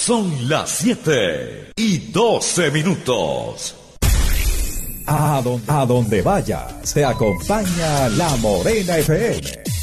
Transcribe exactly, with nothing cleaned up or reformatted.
Son las siete y doce minutos. A donde, a donde vayas, te acompaña La Morena F M.